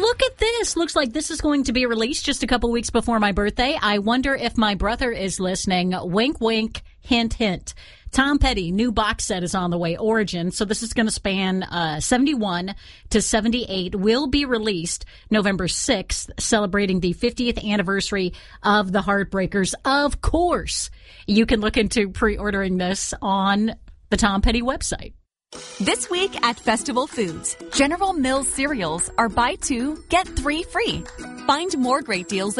look at this. Looks like this is going to be released just a couple weeks before my birthday. I wonder if my brother is listening. Wink, wink, hint, hint. Tom Petty, new box set is on the way, Origin. So this is going to span 71 to 78, will be released November 6th, celebrating the 50th anniversary of the Heartbreakers. Of course, you can look into pre-ordering this on the Tom Petty website. This week at Festival Foods, General Mills cereals are buy two, get three free. Find more great deals